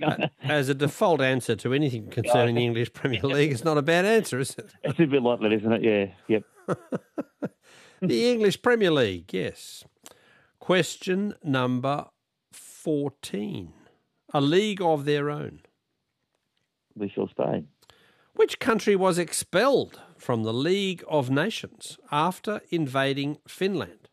As a default answer to anything concerning the English Premier League, it's not a bad answer, is it? It's a bit like that, isn't it? Yeah. Yep. The English Premier League, yes. Question number 14. A league of their own. We shall stay. Which country was expelled from the League of Nations after invading Finland?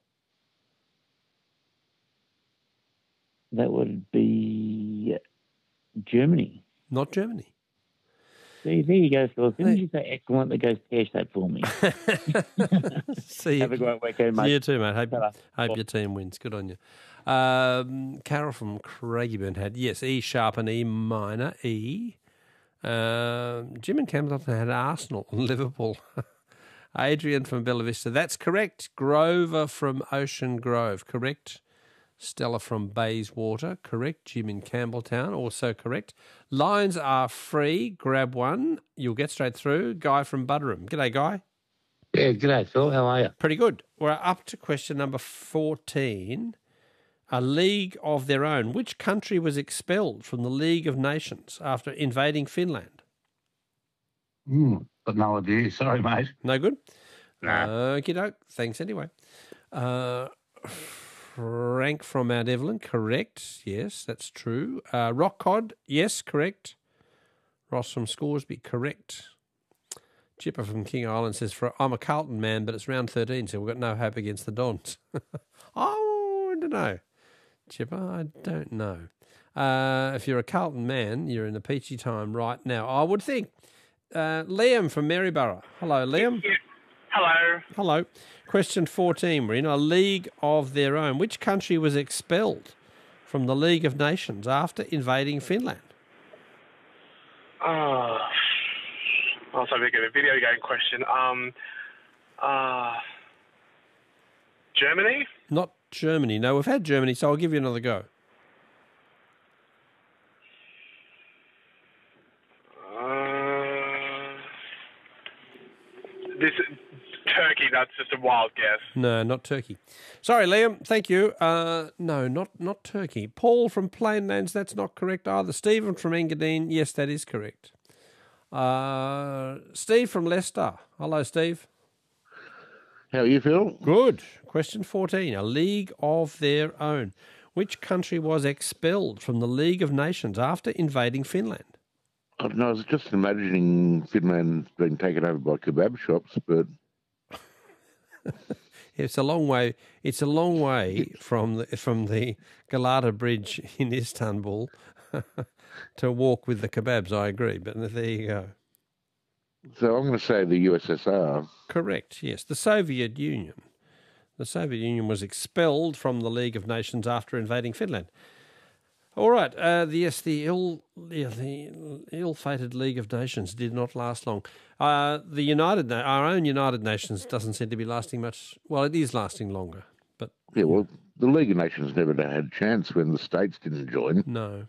That would be Germany. Not Germany. See, there you go, Phil. As soon as you say excellent, that goes cash that for me. See you. Have a great weekend, mate. You too, mate. Hope your team wins. Good on you. Carol from Craigieburn had, yes, E sharp and E minor, E. Jim and Campbellton had Arsenal and Liverpool. Adrian from Bella Vista, that's correct. Grover from Ocean Grove, correct. Stella from Bayswater, correct. Jim in Campbelltown, also correct. Lines are free. Grab one. You'll get straight through. Guy from Budderam. G'day, Guy. Yeah, g'day, Phil. How are you? Pretty good. We're up to question number 14. A league of their own. Which country was expelled from the League of Nations after invading Finland? But no idea. Sorry, mate. No good? Nah. Okie doke. Thanks anyway. Frank from Mount Evelyn, correct. Yes, that's true. Rock Cod, yes, correct. Ross from Scoresby, correct. Chipper from King Island says, I'm a Carlton man, but it's round 13, so we've got no hope against the Dons. Oh, I don't know. Chipper, I don't know. If you're a Carlton man, you're in the peachy time right now. I would think. Liam from Maryborough. Hello, Liam. Yeah. Hello. Hello. Question 14. We're in a league of their own. Which country was expelled from the League of Nations after invading Finland? Oh, I was hoping to get a video game question. Germany? Not Germany. No, we've had Germany, so I'll give you another go. Turkey, that's just a wild guess. No, not Turkey. Sorry, Liam. Thank you. No, not Turkey. Paul from Plainlands, that's not correct either. Stephen from Engadine, yes, that is correct. Steve from Leicester. Hello, Steve. How are you, Phil? Good. Question 14. A league of their own. Which country was expelled from the League of Nations after invading Finland? I don't know, I was just imagining Finland being taken over by kebab shops, but it's a long way. It's a long way from the Galata Bridge in Istanbul to walk with the kebabs. I agree, but there you go. So I'm going to say the USSR. Correct. Yes, the Soviet Union. The Soviet Union was expelled from the League of Nations after invading Finland. All right. The ill-fated League of Nations did not last long. Our own United Nations doesn't seem to be lasting much. Well, it is lasting longer, but Yeah, well, the League of Nations never had a chance when the states didn't join. no,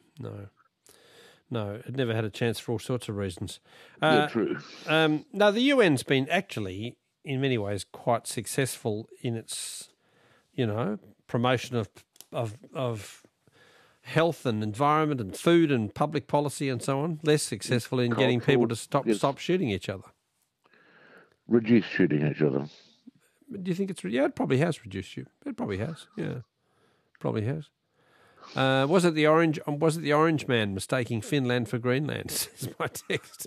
it never had a chance for all sorts of reasons. Yeah, true. Now, the UN's been actually, in many ways, quite successful in its, promotion of health and environment and food and public policy and so on. Less successful in getting people to stop shooting each other. Reduce shooting each other. Do you think it's? Yeah, it probably has reduced you. It probably has. Yeah, probably has. Was it the orange man mistaking Finland for Greenland? Is my text.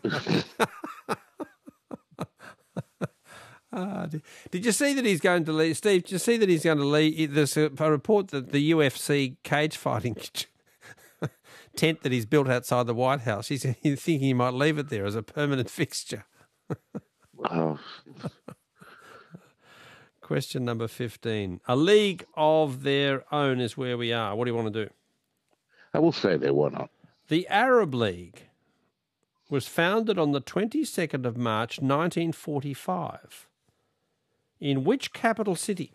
Did you see that he's going to leave? Steve, did you see that he's going to leave? There's a report that the UFC cage fighting tent that he's built outside the White House, he's thinking he might leave it there as a permanent fixture. Oh. Question number 15. A league of their own is where we are. What do you want to do? I will say there, why not? The Arab League was founded on the 22nd of March 1945. In which capital city?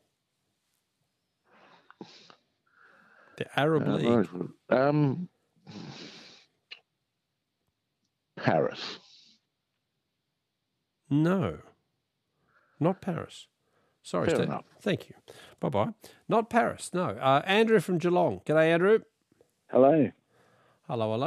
The Arab League. Paris. No, not Paris. Sorry, Fair Steve. enough. Thank you. Bye-bye. Not Paris, no. Andrew from Geelong. G'day, Andrew. Hello. Hello.